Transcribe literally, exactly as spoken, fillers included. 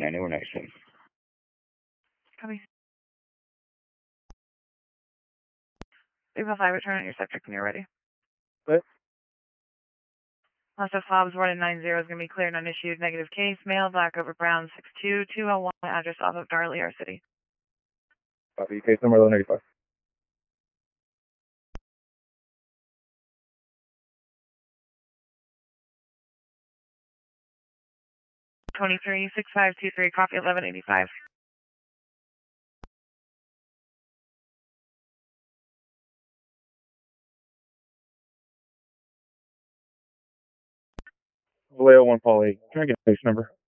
anywhere next to him. Copy. April five, return on your sector when you're ready. What? Los Hobbs, Warden nine zero is going to be cleared and unissued. Negative case, male, black over brown, six two two oh one, address off of Darley, our city. Copy. Case number eleven eighty-five. twenty-three six five two three, copy eleven eighty-five. Vallejo one Paul eight. Can I get case number?